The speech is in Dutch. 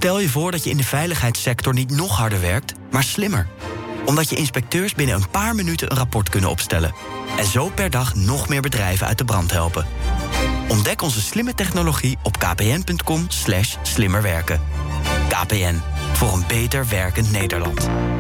Stel je voor dat je in de veiligheidssector niet nog harder werkt, maar slimmer. Omdat je inspecteurs binnen een paar minuten een rapport kunnen opstellen. En zo per dag nog meer bedrijven uit de brand helpen. Ontdek onze slimme technologie op kpn.com/slimmerwerken. KPN, voor een beter werkend Nederland.